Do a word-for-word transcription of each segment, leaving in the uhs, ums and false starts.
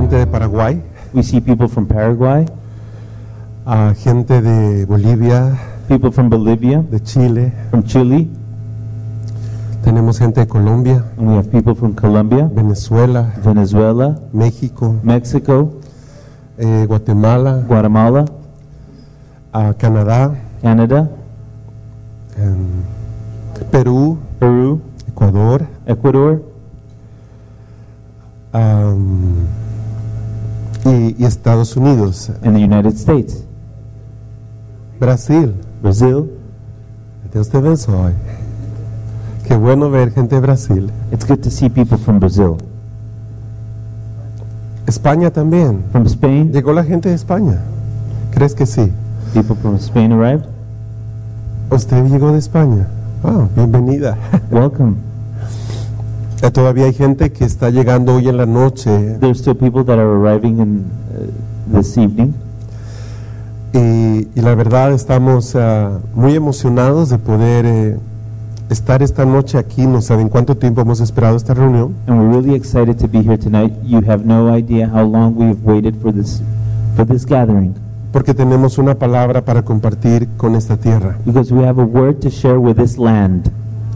gente de Paraguay, We see people from Paraguay, a gente de Bolivia, people from Bolivia, de Chile, from Chile, tenemos gente de Colombia, and we have people from Colombia, Venezuela, Venezuela, México, Mexico, eh, Guatemala, Guatemala, a Canadá, Canada, em, Perú, Peru, Ecuador, Ecuador, am, y, y Estados Unidos, and the United States, Brasil. Brazil. Dios te bendiga. Qué bueno ver gente de Brasil. It's good to see people from Brazil. España también. From Spain, Llegó la gente de España. ¿Crees que sí? people from Spain arrived. ¿Usted llegó de España? Ah, bienvenida. Welcome. Eh, Todavía hay gente que está llegando hoy en la noche There's still people that are arriving in uh, this evening, y, y la verdad estamos ah, muy emocionados de poder eh, estar esta noche aquí. No saben cuánto tiempo hemos esperado esta reunión. and we're really excited to be here tonight. You have no idea how long we have waited for this for this gathering, Porque tenemos una palabra para compartir con esta tierra. because we have a word to share with this land.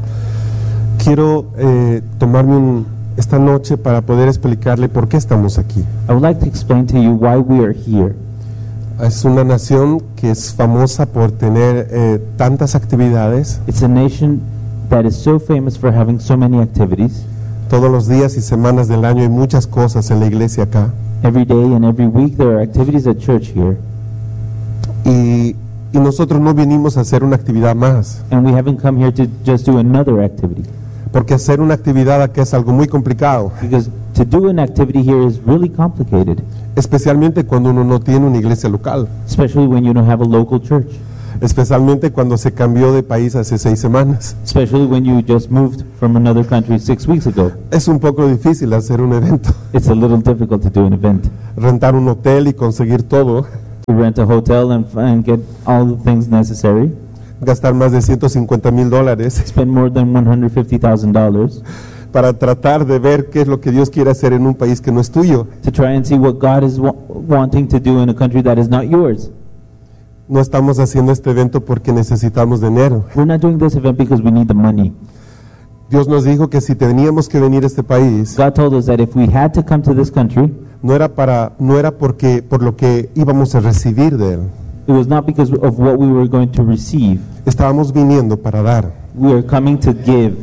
Quiero eh, tomarme un- esta noche para poder explicarle por qué estamos aquí. I would like to explain to you why we are here. Es una nación que es famosa por tener eh, tantas actividades. It's a nation that is so famous for having so many activities. Todos los días y semanas del año hay muchas cosas en la iglesia acá. Every day and every week there are activities at church here, Y, y nosotros no vinimos a hacer una actividad más. and we haven't come here to just do another activity, Porque hacer una actividad acá es algo muy complicado. because to do an activity here is really complicated, Especialmente cuando uno no tiene una iglesia local. especially when you don't have a local church, Especialmente cuando se cambió de país hace seis semanas. especially when you just moved from another country six weeks ago. Es un poco difícil hacer un evento. It's a little difficult to do an event, Rentar un hotel y conseguir todo. to rent a hotel and, and get all the things necessary, Gastar más de ciento cincuenta mil dólares spend more than one hundred fifty thousand dollars para tratar de ver qué es lo que Dios quiere hacer en un país que no es tuyo. to try and see what God is wa- wanting to do in a country that is not yours. No estamos haciendo este evento porque necesitamos dinero. We're not doing this event because we need the money. Dios nos dijo que si teníamos que venir a este país, God told us that if we had to come to this country, no era para, no era porque por lo que íbamos a recibir de él. it was not because of what we were going to receive. Estábamos viniendo para dar We are coming to give,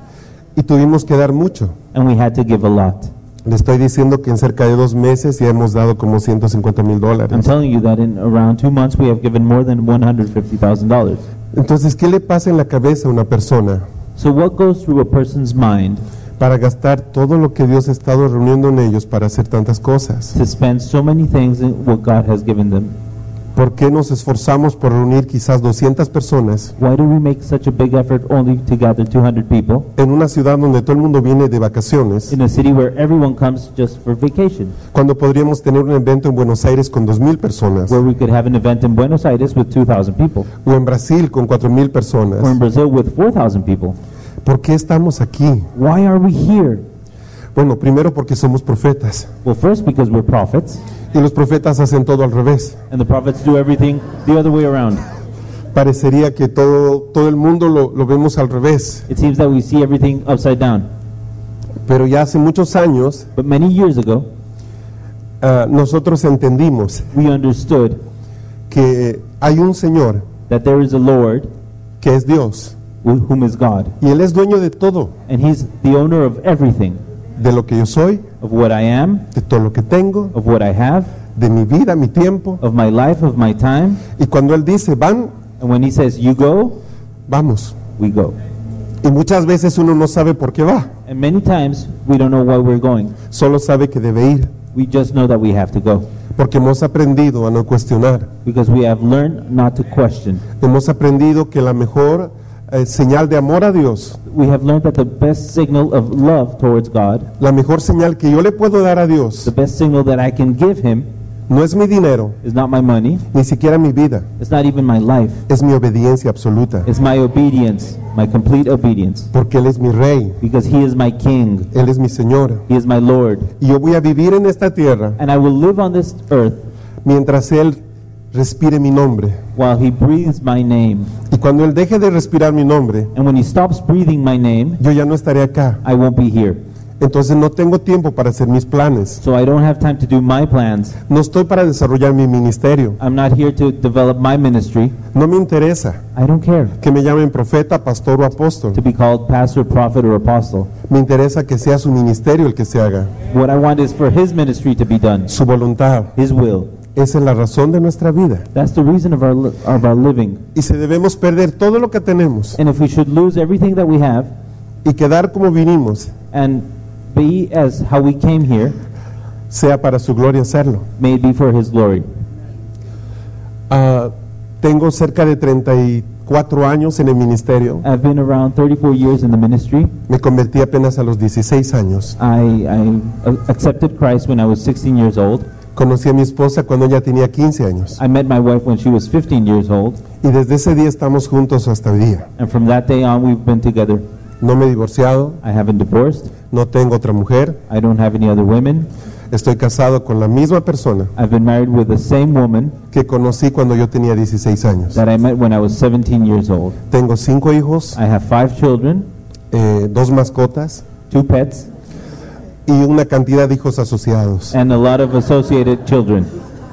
y tuvimos que dar mucho. and we had to give a lot. Le estoy diciendo que en cerca de dos meses ya hemos dado como ciento cincuenta mil I'm dólares. telling you that in around two months we have given more than one hundred fifty thousand dollars. Entonces, ¿qué le pasa en la cabeza a una persona So what goes through a person's mind para gastar todo lo que Dios ha estado reuniendo en ellos para hacer tantas cosas? to spend so many things in what God has given them? ¿Por qué nos esforzamos por reunir quizás doscientas personas Why do we make such a big effort only to gather two hundred people en una ciudad donde todo el mundo viene de vacaciones, in a city where everyone comes just for vacation, cuando podríamos tener un evento en Buenos Aires con dos mil personas, where we could have an event in Buenos Aires with two thousand people, o en Brasil con cuatro mil or in personas? Brazil with four thousand people? ¿Por qué estamos aquí? Why are we here? Bueno, primero porque somos profetas, Well, first because we're prophets, y los profetas hacen todo al revés. and the prophets do everything the other way around. Parecería que todo, todo el mundo lo, lo vemos al revés, It seems that we see everything upside down. pero ya hace muchos años But many years ago, ah, nosotros entendimos we understood que hay un Señor that there is a Lord, que es Dios, wh- whom is God, y Él es dueño de todo, and He's the owner of everything, de lo que yo soy, of what I am, de todo lo que tengo, of what I have, de mi vida, mi tiempo. of my life, of my time. Y cuando Él dice, van, And when He says, you go, vamos. we go. Y muchas veces uno no sabe por qué va, And many times we don't know why we're going. solo sabe que debe ir, We just know that we have to go, porque hemos aprendido a no cuestionar. because we have learned not to question. Hemos aprendido que la mejor eh, señal de amor a Dios, We have learned that the best signal of love towards God, la mejor señal que yo le puedo dar a the Dios, best signal that I can give Him, No es mi dinero, is not my money, ni siquiera mi vida, it's not even my life. es mi obediencia absoluta, It's my obedience, my complete obedience. porque Él es mi Rey, Because He is my King, Él es mi Señor, He is my Lord. y yo voy a vivir en esta tierra And I will live on this earth mientras Él respire mi nombre. while He breathes my name. Y cuando Él deje de respirar mi nombre, And when He stops breathing my name, yo ya no estaré acá. I won't be here. Entonces no tengo tiempo para hacer mis planes. So I don't have time to do my plans. No estoy para desarrollar mi ministerio. I'm not here to develop my ministry. No me interesa I don't care que me llamen profeta, pastor o apóstol. to be called pastor, prophet, or apostle. Me interesa que sea su ministerio el que se haga, What I want is for His ministry to be done, su voluntad. His will. Esa es la razón de nuestra vida. That's the reason of our, li- of our living. Y si debemos perder todo lo que tenemos And if we should lose everything that we have y quedar como vinimos, and be as how we came here, sea para su gloria hacerlo. may it be for His glory. Ah, tengo cerca de treinta y cuatro años en el ministerio. I've been around thirty-four years in the ministry. Me convertí apenas a los dieciséis años. I, I uh, accepted Christ when I was sixteen years old. Conocí a mi esposa cuando ella tenía quince años. I met my wife when she was fifteen years old. Y desde ese día estamos juntos hasta hoy día. And from that day on, we've been together. No me he divorciado, I haven't divorced. no tengo otra mujer. I don't have any other women. Estoy casado con la misma persona I've been married with the same woman que conocí cuando yo tenía dieciséis años. that I met when I was seventeen years old. Tengo cinco hijos, I have five children, eh, dos mascotas two pets, y una cantidad de hijos asociados. and a lot of associated children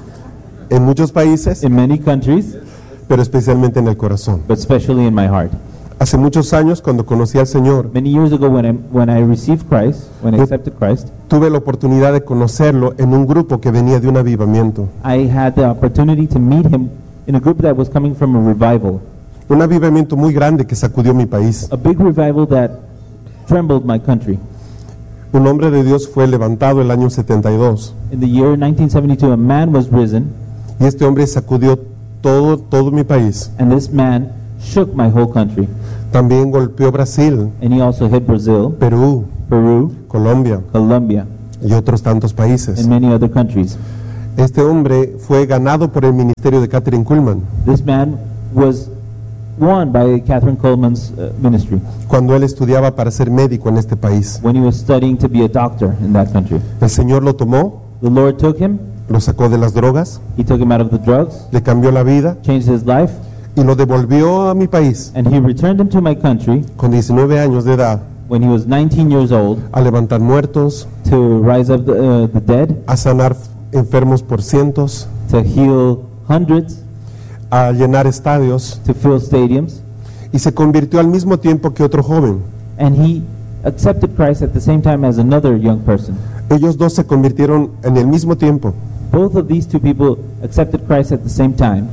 En muchos países, in many countries, pero especialmente en el corazón. but especially in my heart. Hace muchos años, cuando conocí al Señor, Many years ago, when I, when I received Christ, when I accepted Christ, tuve la oportunidad de conocerlo en un grupo que venía de un avivamiento. I had the opportunity to meet him in a group that was coming from a revival, Un avivamiento muy grande que sacudió mi país. a big revival that trembled my country. Un hombre de Dios fue levantado el año setenta y dos In the year nineteen seventy-two, a man was risen, y este hombre sacudió todo, todo mi país. and this man shook my whole country. También golpeó Brasil, And he also hit Brazil, Perú, Peru, Colombia Colombia, y otros tantos países. and many other countries. Este hombre fue ganado por el ministerio de Catherine Kuhlman This man was won by Catherine Coleman's uh, ministry cuando él estudiaba para ser médico en este país. when he was studying to be a doctor in that country. El Señor lo tomó, The Lord took him, lo sacó de las drogas, He took him out of the drugs, le cambió la vida changed his life, y lo devolvió a mi país and He returned him to my country con diecinueve años de edad when he was nineteen years old a levantar muertos, to rise up the, uh, the dead, a sanar enfermos por cientos, to heal hundreds, a llenar estadios, to fill stadiums, y se convirtió al mismo tiempo que otro joven. and he accepted Christ at the same time as another young person. Ellos dos se convirtieron en el mismo tiempo. Both of these two people accepted Christ at the same time,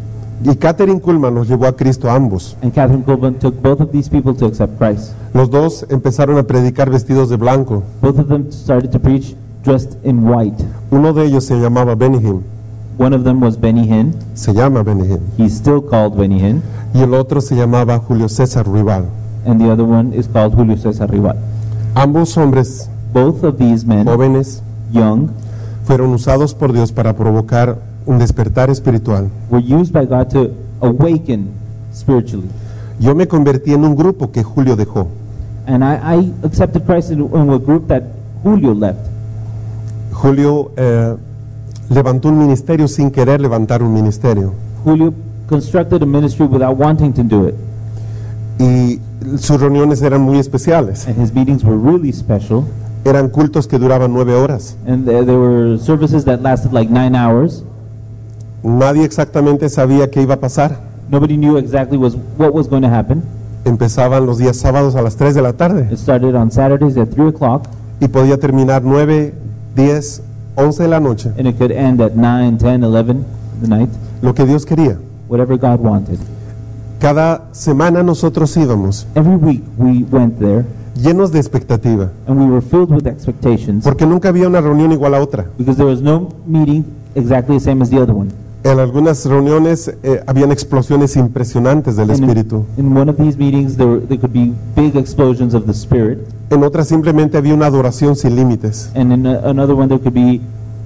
Y Catherine Kuhlman nos llevó a Cristo a ambos. and Catherine Coleman took both of these people to accept Christ. Los dos empezaron a predicar vestidos de blanco. Both of them started to preach dressed in white. Uno de ellos se llamaba Benny Hinn, One of them was Benny Hinn. se llama Benny Hinn, He's still called Benny Hinn, y el otro se llamaba Julio César Rival. and the other one is called Julio Cesar Rival. Ambos hombres Both of these men, jóvenes young, fueron usados por Dios para provocar un despertar espiritual. were used by God to awaken spiritually. Yo me convertí en un grupo que Julio dejó. And I, I accepted Christ in, in a group that Julio left. Julio eh, levantó un ministerio sin querer levantar un ministerio. Julio constructed a ministry without wanting to do it. Y sus reuniones eran muy especiales. And his meetings were really special. Eran cultos que duraban nueve horas. And there, there were services that lasted like nine hours. Nadie exactamente sabía qué iba a pasar. Nobody knew exactly was, what was going to happen. Empezaban los días sábados a las tres de la tarde It started on Saturdays at three o'clock, y podía terminar nueve, diez, once de la noche. and it could end at nine, ten, eleven the night, Lo que Dios quería. whatever God wanted. Cada semana nosotros íbamos Every week we went there, llenos de expectativa, and we were filled with expectations, porque nunca había una reunión igual a otra. because there was no meeting exactly the same as the other one. En algunas reuniones eh, habían explosiones impresionantes del And Espíritu. in, in one of these meetings, there, were, there could be big explosions of the Spirit, En otras simplemente había una adoración sin límites. and in a, another one, there could be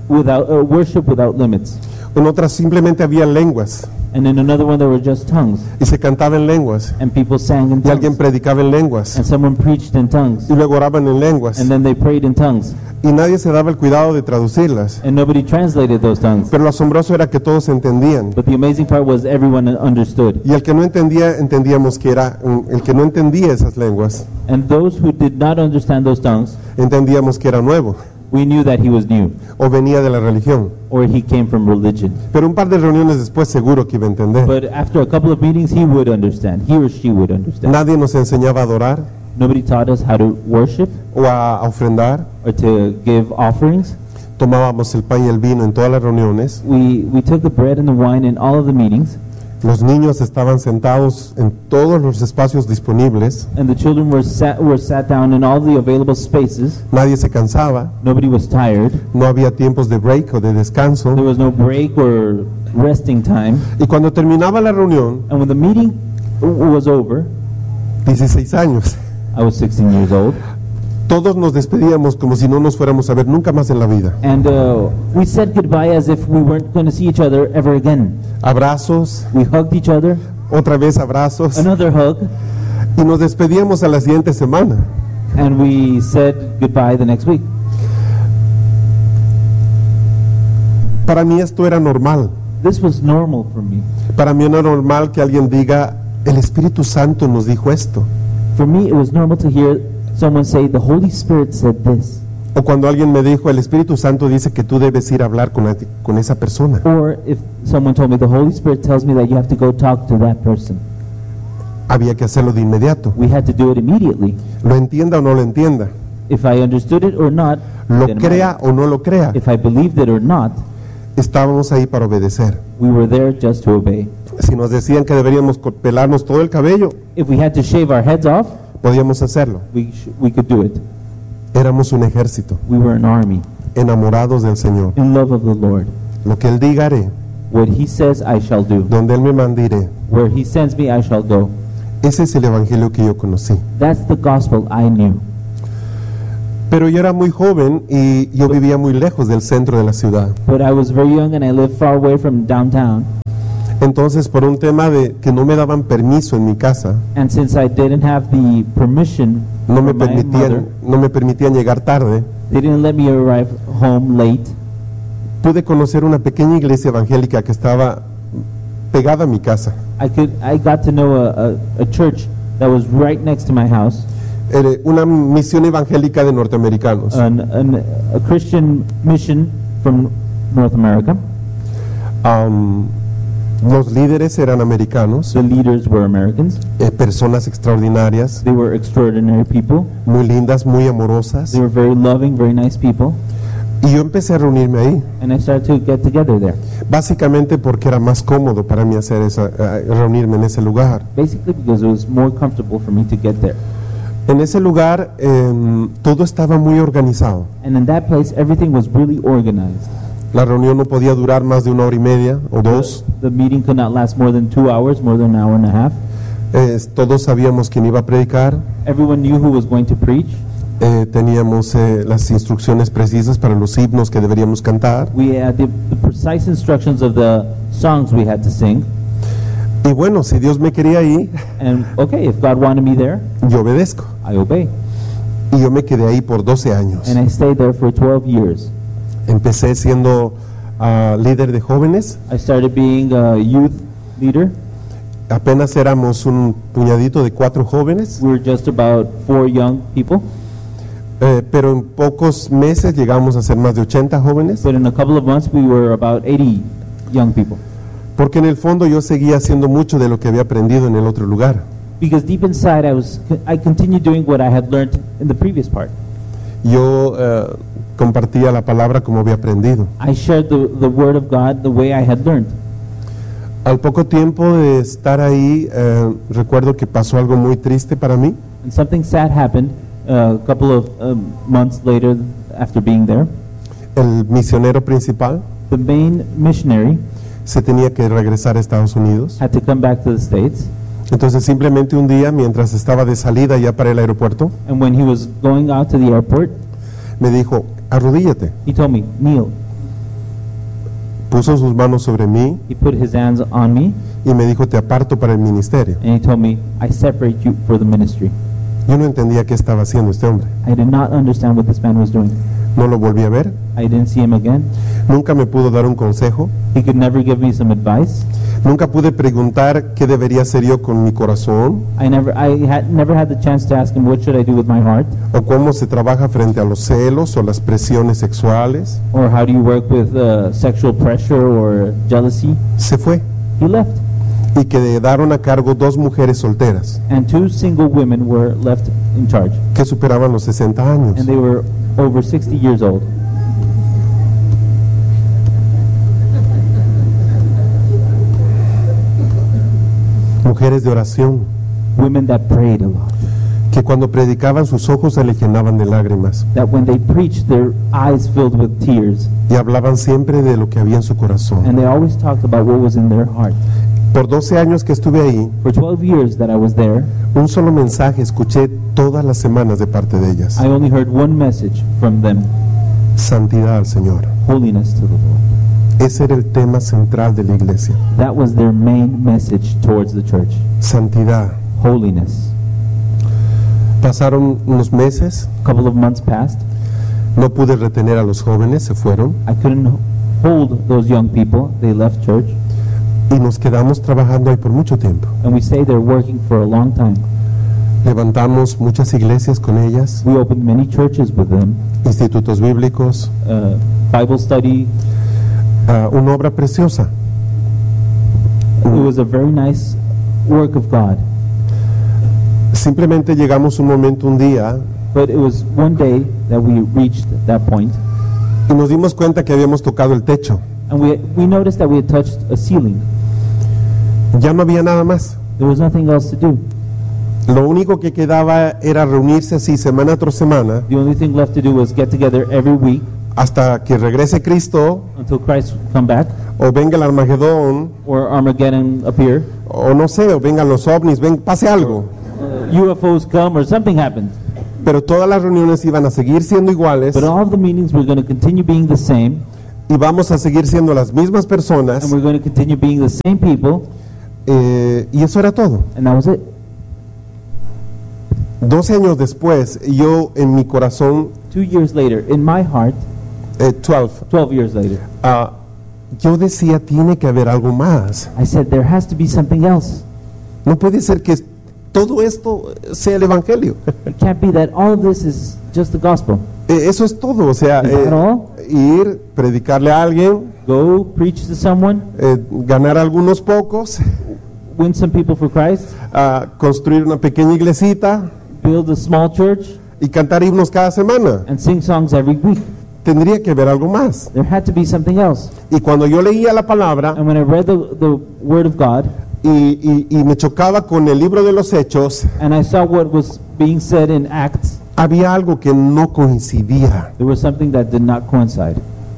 without uh, worship without limits. En otras simplemente había lenguas And in another one there were just tongues, y se cantaba en lenguas and people sang in y alguien tongues, predicaba en lenguas and someone preached in tongues, y luego oraban en lenguas and then they prayed in tongues, y nadie se daba el cuidado de traducirlas. and nobody translated those tongues. Pero lo asombroso era que todos entendían. But the amazing part was everyone understood. Y el que no entendía, entendíamos que era, mm, el que no entendía esas lenguas, And those who did not understand those tongues, entendíamos que era nuevo we knew that he was new, o venía de la religión. or he came from religion. Pero un par de reuniones después seguro que iba a entender. But after a couple of meetings, he would understand. He or she would understand. Nadie nos enseñaba a adorar Nobody taught us how to worship o a ofrendar. or to give offerings. Tomábamos el pan y el vino en todas las reuniones. We, we took the bread and the wine in all of the meetings, Los niños estaban sentados en todos los espacios disponibles. and the children were sat, were sat down in all the available spaces. Nadie se cansaba. Nobody was tired. No había tiempos de break o de descanso. There was no break or resting time. Y cuando terminaba la reunión, And when the meeting w- was over, dieciséis años, I was sixteen years old, todos nos despedíamos como si no nos fuéramos a ver nunca más en la vida. and uh, we said goodbye as if we weren't going to see each other ever again. Abrazos, We hugged each other, otra vez abrazos, another hug, y nos despedíamos a la siguiente semana. and we said goodbye the next week. Para mí esto era normal. This was normal for me. Para mí no era normal que alguien diga, el Espíritu Santo nos dijo esto. For me, it was normal to hear someone say, the Holy Spirit said this. O cuando alguien me dijo, el Espíritu Santo dice que tú debes ir a hablar con, con esa persona. Or if someone told me, the Holy Spirit tells me that you have to go talk to that person. Había que hacerlo de inmediato. We had to do it immediately. Lo entienda o no lo entienda. If I understood it or not, Lo didn't crea matter. o no lo crea. If I believed it or not, Estábamos ahí para obedecer. we were there just to obey. Si nos decían que deberíamos co- pelarnos todo el cabello, If we had to shave our heads off, podíamos hacerlo. we, sh- we could do it. Éramos un ejército, We were an army, enamorados del Señor. in love of the Lord. Lo que Él diga haré, What he says, I shall do. donde Él me mande iré. Where he sends me, I shall go. Ese es el evangelio que yo conocí. That's the gospel I knew. Pero yo era muy joven y yo vivía muy lejos del centro de la ciudad. But I was very young and I lived far away from downtown. Entonces, por un tema de que no me daban permiso en mi casa, And since I didn't have the permission no me from my mother, permitían, no me permitían llegar tarde, they didn't let me arrive home late. pude conocer una pequeña iglesia evangélica que estaba pegada a mi casa. I could I got to know a, a, a church that was right next to my house, Era una misión evangélica de norteamericanos. an, an, a Christian mission from North America. Am, los líderes eran americanos, The leaders were Americans. eh, personas extraordinarias, They were extraordinary people. muy lindas, muy amorosas. They were very loving, very nice people. Y yo empecé a reunirme ahí, And I started to get together there, básicamente porque era más cómodo para mí hacer esa, eh, reunirme en ese lugar. basically because it was more comfortable for me to get there. En ese lugar em, todo estaba muy organizado. And in that place, everything was really organized. La reunión no podía durar más de una hora y media o dos. The meeting could not last more than two hours, more than an hour and a half. Eh, todos sabíamos quién iba a predicar. Everyone knew who was going to preach. Eh, teníamos eh, las instrucciones precisas para los himnos que deberíamos cantar. We had the, the precise instructions of the songs we had to sing. Y bueno, si Dios me quería ahí, And okay, if God wanted me there, yo obedezco. I obey. Y yo me quedé ahí por doce años. And I stayed there for twelve years. Empecé siendo ah, líder de jóvenes. I started being a youth leader. Apenas éramos un puñadito de cuatro jóvenes, We were just about four young people. eh, pero en pocos meses llegamos a ser más de ochenta jóvenes, But in a couple of months, we were about eighty young people. porque en el fondo yo seguía haciendo mucho de lo que había aprendido en el otro lugar. Because deep inside, I was I continued doing what I had learned in the previous part. Yo eh, compartía la palabra como había aprendido. I shared the, the word of God the way I had learned. Al poco tiempo de estar ahí, eh, recuerdo que pasó algo muy triste para mí. And something sad happened uh, a couple of um, months later after being there. El misionero principal The main missionary se tenía que regresar a Estados Unidos. had to come back to the States. Entonces simplemente un día, mientras estaba de salida ya para el aeropuerto, And when he was going out to the airport, me dijo, arrodíllate. he told me, kneel. puso sus manos sobre mí He put his hands on me, y me dijo, te aparto para el ministerio. and he told me, I separate you for the ministry. Yo no entendía qué estaba haciendo este hombre. I did not understand what this man was doing. No lo volví a ver, I didn't see him again. nunca me pudo dar un consejo, He could never give me some advice. nunca pude preguntar qué debería hacer yo con mi corazón I never, I had never had the chance to ask him, what should I do with my heart? o cómo se trabaja frente a los celos o las presiones sexuales. Or how do you work with uh, sexual pressure or jealousy? Se fue He left. y quedaron a cargo dos mujeres solteras And two single women were left in charge. que superaban los sesenta años. And they were over sixty years old. Mujeres de oración Women that prayed a lot. que cuando predicaban sus ojos se le llenaban de lágrimas That when they preached, their eyes filled with tears. y hablaban siempre de lo que había en su corazón. And they always talked about what was in their heart. Por doce años que estuve ahí, For twelve years that I was there, un solo mensaje escuché todas las semanas de parte de ellas. I only heard one message from them: Santidad al Señor. holiness to the Lord. Ese era el tema central de la iglesia. That was their main message towards the church. Santidad. Holiness. Pasaron unos meses, A couple of months passed. no pude retener a los jóvenes, se fueron I couldn't hold those young people. They left church. y nos quedamos trabajando ahí por mucho tiempo. And we stayed there working for a long time. Levantamos muchas iglesias con ellas, We opened many churches with them. institutos bíblicos, Uh, Bible study. ah, una obra preciosa. It was a very nice work of God. Simplemente llegamos un momento, un día, But it was one day that we reached that point, y nos dimos cuenta que habíamos tocado el techo. and we we noticed that we had touched a ceiling. Ya no había nada más. There was nothing else to do. Lo único que quedaba era reunirse así semana tras semana The only thing left to do was get together every week hasta que regrese Cristo until Christ come back, o venga el Armagedón or Armageddon appear, o no sé, o vengan los ovnis, ven, pase algo. uh, U F Os come, or something happens. Pero todas las reuniones iban a seguir siendo iguales But all of the meetings were going to continue being the same, y vamos a seguir siendo las mismas personas, and we're going to continue being the same people, eh, y eso era todo. and that was it. doce años después, yo en mi corazón, Two years later, in my heart, eh, doce, twelve years later, ah, yo decía, tiene que haber algo más. I said, there has to be something else. No puede ser que todo esto sea el Evangelio. It can't be that all of this is just the gospel. Eh, Eso es todo, o sea, Is that eh, all? ir, predicarle a alguien, Go preach to someone, eh, ganar algunos pocos, win some people for Christ, ah, construir una pequeña iglesita build a small church, y cantar himnos cada semana. and sing songs every week. Tendría que haber algo más. There had to be something else. Y cuando yo leía la palabra And when I read the, the Word of God, y, y- y me chocaba con el libro de los Hechos, and I saw what was being said in Acts, había algo que no coincidía. there was something that did not coincide.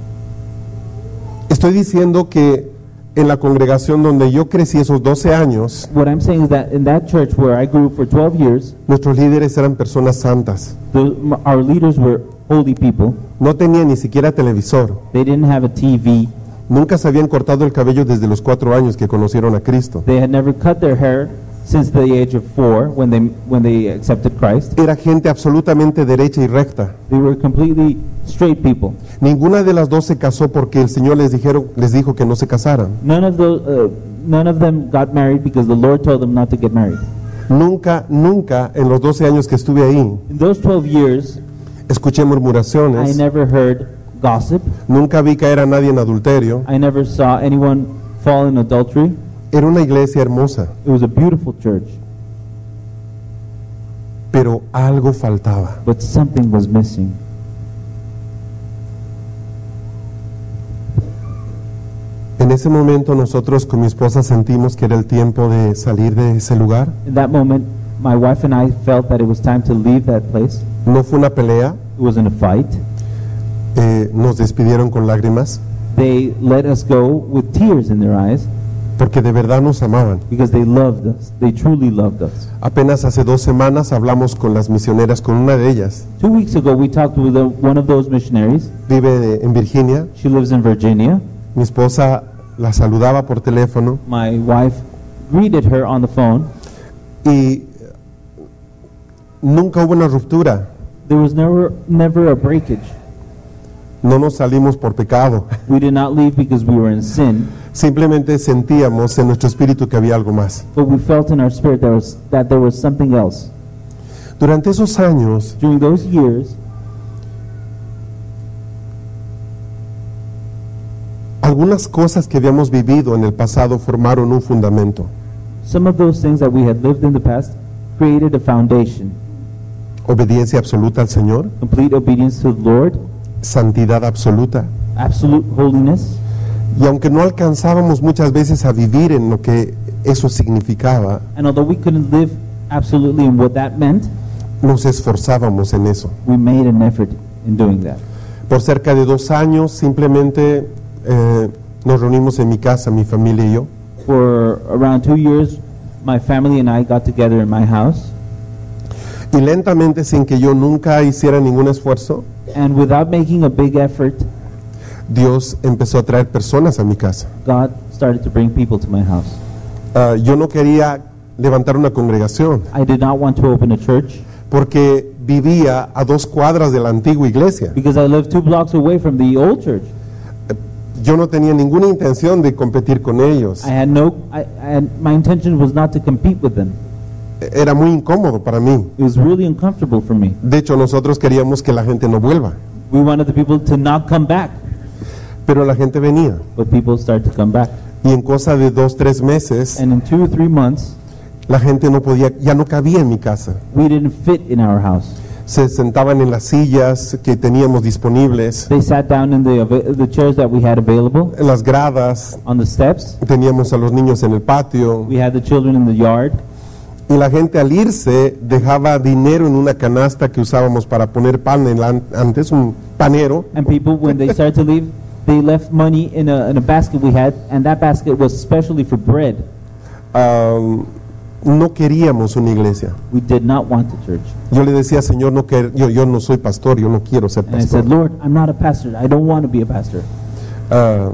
Estoy diciendo que en la congregación donde yo crecí esos doce años, What I'm saying is that in that church where I grew for twelve years, nuestros líderes eran personas santas. the, our leaders were holy people. No tenían ni siquiera televisor. They didn't have a T V. Nunca se habían cortado el cabello desde los cuatro años que conocieron a Cristo. They had never cut their hair since the age of four when they when they accepted Christ. Era gente absolutamente derecha y recta. They were completely straight people. Ninguna de las dos se casó porque el Señor les dijeron, les dijo que no se casaran. None of those, uh, none of them got married because the Lord told them not to get married. Nunca, nunca en los doce años que estuve ahí In those twelve years, escuché I murmuraciones. never heard gossip. Nunca vi caer a nadie en adulterio. I never saw anyone fall in adultery. Era una iglesia hermosa, It was a beautiful church, pero algo faltaba. but something was missing. En ese momento nosotros con mi esposa sentimos que era el tiempo de salir de ese lugar. In that moment, my wife and I felt that it was time to leave that place. No fue una pelea, It wasn't a fight. eh, nos despidieron con lágrimas, They let us go with tears in their eyes porque de verdad nos amaban. because they loved us. They truly loved us. Apenas hace dos semanas hablamos con las misioneras, con una de ellas. Two weeks ago, we talked with a, one of those missionaries. Vive en Virginia She lives in Virginia. Mi esposa la saludaba por teléfono My wife greeted her on the phone. y nunca hubo una ruptura. There was never never a breakage. No nos salimos por pecado. We did not leave because we were in sin, Simplemente sentíamos en nuestro espíritu que había algo más. but we felt in our spirit there was, that there was something else. Durante esos años, During those years, algunas cosas que habíamos vivido en el pasado formaron un fundamento. some of those things that we had lived in the past created a foundation. Obediencia absoluta al Señor, Complete obedience to the Lord, santidad absoluta. absolute holiness. Y aunque no alcanzábamos muchas veces a vivir en lo que eso significaba, And although we couldn't live absolutely in what that meant, nos esforzábamos en eso. we made an effort in doing that. Por cerca de dos años simplemente eh, nos reunimos en mi casa, mi familia y yo, For around two years, my family and I got together in my house, y lentamente, sin que yo nunca hiciera ningún esfuerzo, and without making a big effort, Dios empezó a traer personas a mi casa. God started to bring people to my house. Ah, yo no quería levantar una congregación I did not want to open a church porque vivía a dos cuadras de la antigua iglesia. because I lived two blocks away from the old church. Yo no tenía ninguna intención de competir con ellos. I had no, I, I had, my intention was not to compete with them. Era muy incómodo para mí. It was really uncomfortable for me. De hecho, nosotros queríamos que la gente no vuelva, We wanted the people to not come back, pero la gente venía. but people started to come back. Y en cosa de dos, tres meses, And in two or three months, la gente no podía, ya no cabía en mi casa. we didn't fit in our house. Se sentaban en las sillas que teníamos disponibles, They sat down in the, ava- the chairs that we had available en las gradas, on the steps. teníamos a los niños en el patio, We had the children in the yard. y la gente al irse dejaba dinero en una canasta que usábamos para poner pan en la- antes, un panero, And people, when they started to leave, they left money in a, in a basket we had, and that basket was specially for bread. um, no queríamos una iglesia. We did not want a church. Yo le decía, Señor, no quer- yo, yo no soy pastor, yo no quiero ser And I said, pastor. Lord, I'm not a pastor. I don't want to be a pastor. Um,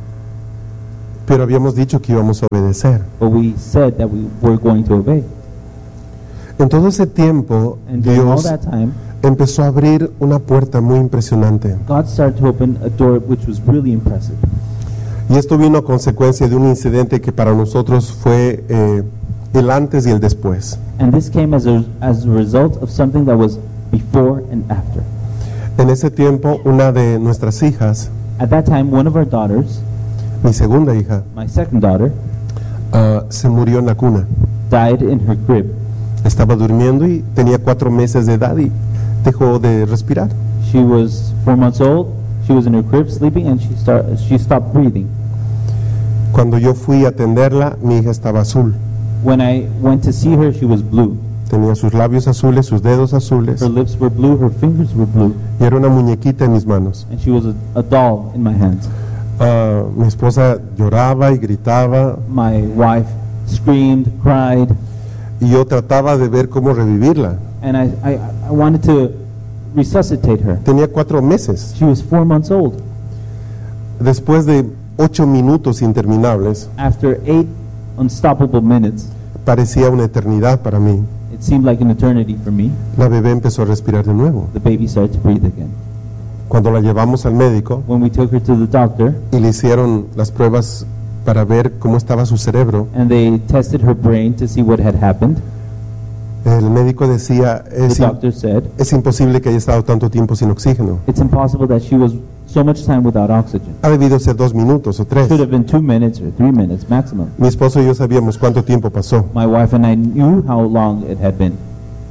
pero habíamos dicho que íbamos a obedecer. But we said that we were going to obey. En todo ese tiempo, And during all Dios that time, empezó a abrir una puerta muy impresionante. God started to open a door which was really impressive. Y esto vino a consecuencia de un incidente que para nosotros fue eh, el antes y el después. And this came as a, as a result of something that was before and after. En ese tiempo, una de nuestras hijas, At that time, one of our daughters, mi segunda hija, my second daughter, ah, se murió en la cuna. died in her crib. Estaba durmiendo y tenía cuatro meses de edad y dejó de respirar. She was four months old. She was in her crib sleeping, and she start, she stopped breathing. Cuando yo fui a atenderla, mi hija estaba azul. When I went to see her, she was blue. Tenía sus labios azules, sus dedos azules, Her lips were blue, her fingers were blue, y era una muñequita en mis manos. and she was a, a doll in my hands. Ah, mi esposa lloraba y gritaba, My wife screamed, cried, y yo trataba de ver cómo revivirla. and I, I, I wanted to resuscitate her. Tenía cuatro meses. She was four months old. Después de ocho minutos interminables, After eight unstoppable minutes, parecía una eternidad para mí, it seemed like an eternity for me, la bebé empezó a respirar de nuevo. the baby started to breathe again. Cuando la llevamos al médico When we took her to the doctor, y le hicieron las pruebas para ver cómo estaba su cerebro, and they tested her brain to see what had happened, el médico decía, the es, doctor said, es imposible que haya estado tanto tiempo sin oxígeno. it's impossible that she was so much time without oxygen. Ha debido ser dos minutos o tres. Should have been two minutes or three minutes maximum. Mi esposo y yo sabíamos cuánto tiempo pasó. My wife and I knew how long it had been.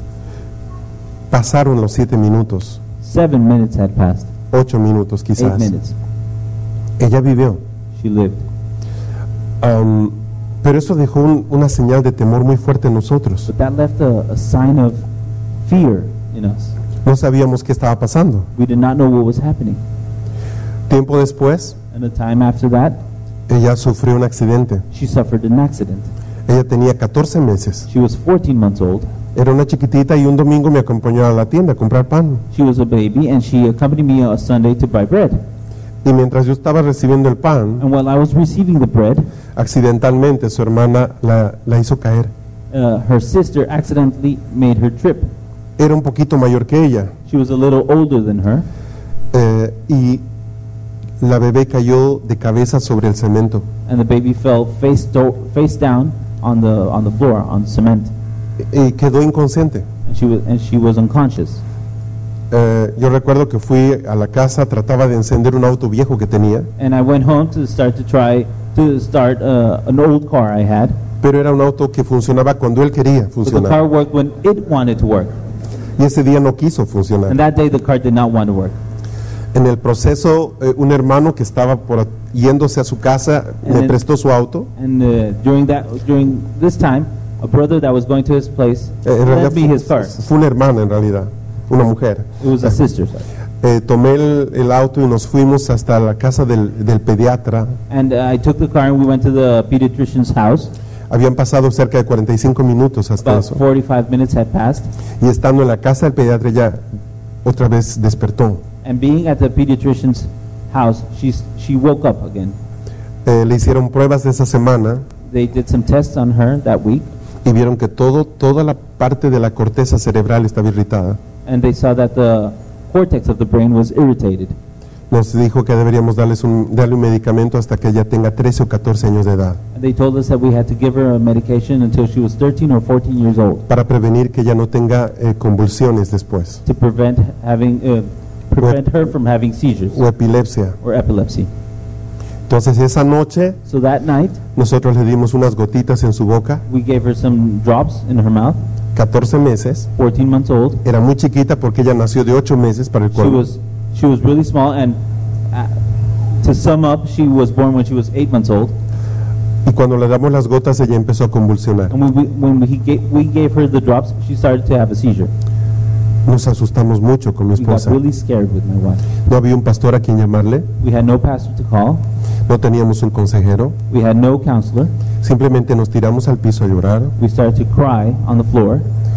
Pasaron los siete minutos, Seven minutes had passed. ocho minutos Eight quizás. minutes. Ella vivió. She lived. Um, pero eso dejó un- una señal de temor muy fuerte en nosotros. But that left a, a sign of fear in us. No sabíamos qué estaba pasando. We did not know what was happening. Tiempo después, And a time after that, ella sufrió un accidente. she suffered an accident. Ella tenía catorce meses. She was fourteen months old. Era una chiquitita y un domingo me acompañó a la tienda a comprar pan. She was a baby, and she accompanied me on a Sunday to buy bread. Y mientras yo estaba recibiendo el pan, And while I was receiving the bread, accidentalmente su hermana la, la hizo caer. uh, her sister accidentally made her trip. Era un poquito mayor que ella, She was a little older than her, eh, y la bebé cayó de cabeza sobre el cemento. and the baby fell face, do- face down on the, on the floor, on cement. Y quedó inconsciente. And she was, and she was unconscious. Eh, yo recuerdo que fui a la casa, trataba de encender un auto viejo que tenía, And I went home to start to try to start uh, an old car I had. pero era un auto que funcionaba cuando él quería But the car funcionar. worked when it wanted to work. Y ese día no quiso funcionar. And that day the car did not want to work. En el proceso, eh, un hermano que estaba por a- yéndose a su casa me And- prestó su auto. And uh, during that, during this time, a brother that was going to his place Eh, en realidad lent me fue, his car. fue una hermana en realidad, una mujer. It was a sister, sorry. Eh, tomé el, el auto y nos fuimos hasta la casa del, del pediatra. And uh, I took the car and we went to the pediatrician's house. Habían pasado cerca de cuarenta y cinco minutos hasta About eso. forty-five minutes had passed. Y estando en la casa del pediatra ya otra vez despertó. And being at the pediatrician's house, she, she woke up again. Eh, le hicieron pruebas de esa semana They did some tests on her that week, y vieron que todo, toda la parte de la corteza cerebral estaba irritada. and they saw that the cortex of the brain was irritated. Nos dijo que deberíamos darles un, darle un medicamento hasta que ella tenga trece o catorce años de edad, And they told us that we had to give her a medication until she was thirteen or fourteen years old para prevenir que ella no tenga eh, convulsiones después, to prevent having uh, prevent her from having seizures o epilepsia. or epilepsy. Entonces esa noche So that night, nosotros le dimos unas gotitas en su boca, we gave her some drops in her mouth. catorce meses. fourteen months old. Era muy chiquita porque ella nació de ocho meses para el She cuerpo. was she was really small, and uh, to sum up, she was born when she was eight months old. Y cuando le damos las gotas ella empezó a convulsionar. And when we when we gave, we gave her the drops, she started to have a seizure. Nos asustamos mucho con mi We got esposa. really scared with my wife. No había un pastor a quien llamarle, We had no pastor to call. no teníamos un consejero, We had no counselor. simplemente nos tiramos al piso a llorar. We started to cry on the floor.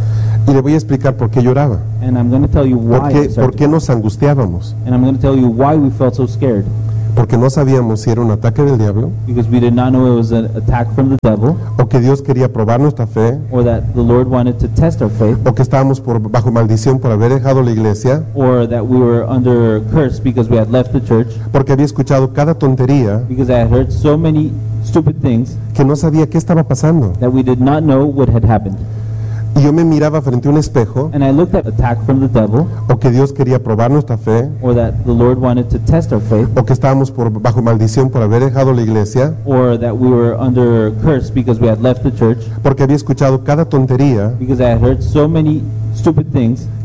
Y le voy a explicar por qué lloraba, And I'm going to tell you por why. qué, we por started qué nos angustiábamos, to, and I'm going to tell you why we felt so scared. porque no sabíamos si era un ataque del diablo Because we did not know it was an attack from the devil, o que Dios quería probar nuestra fe or that the Lord wanted to test our faith, o que estábamos por, bajo maldición por haber dejado la iglesia, or that we were under curse because we had left the church, porque había escuchado cada tontería because I had heard so many stupid things que no sabía qué estaba pasando. that we did not know what had happened. Y yo me miraba frente a un espejo And I looked at attack from the devil, o que Dios quería probar nuestra fe or that the Lord wanted to test our faith, o que estábamos por, bajo maldición por haber dejado la iglesia, or that we were under curse because we had left the church, porque había escuchado cada tontería because I had heard so many stupid things